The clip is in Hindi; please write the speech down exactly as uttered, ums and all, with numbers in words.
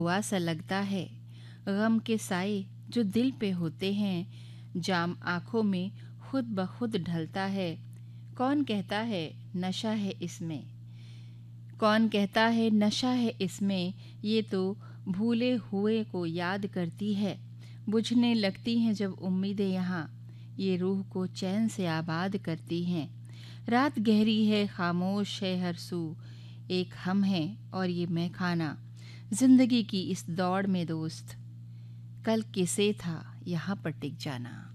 हुआ सा लगता है, गम के साए जो दिल पे होते हैं, जाम आँखों में खुद ब खुद ढलता है। कौन कहता है नशा है इसमें कौन कहता है नशा है इसमें, ये तो भूले हुए को याद करती है। बुझने लगती हैं जब उम्मीदें यहाँ, ये रूह को चैन से आबाद करती हैं। रात गहरी है, खामोश है हर सू, एक हम हैं और ये मैं खाना। जिंदगी की इस दौड़ में दोस्त, कल किसे था यहाँ पर टिक जाना।